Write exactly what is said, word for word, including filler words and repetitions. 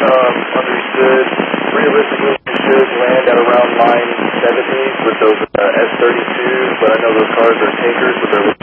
um, understood. Realistically, we should land at around line seventy with those uh, S thirty-twos, but I know those cars are tankers, so they're